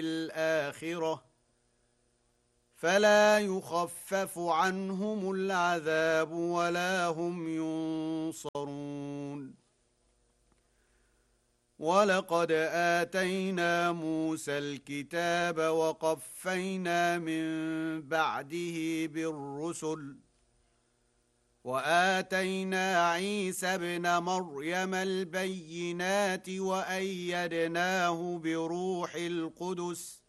الآخرة فلا يخفف عنهم العذاب ولا هم ينصرون ولقد آتينا موسى الكتاب وقفينا من بعده بالرسل وآتينا عيسى ابن مريم البينات وأيدناه بروح القدس